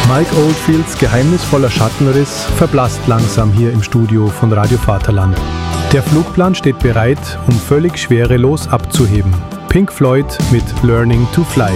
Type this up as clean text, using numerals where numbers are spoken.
Mike Oldfields geheimnisvoller Schattenriss verblasst langsam hier im Studio von Radio Vaterland. Der Flugplan steht bereit, um völlig schwerelos abzuheben. Pink Floyd mit Learning to Fly.